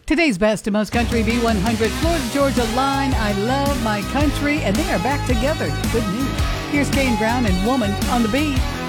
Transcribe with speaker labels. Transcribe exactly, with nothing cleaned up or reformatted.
Speaker 1: Today's best to most country B one hundred, Florida Georgia Line, I Love My Country, and they are back together. Good news. Here's Kane Brown and Woman on the Beat.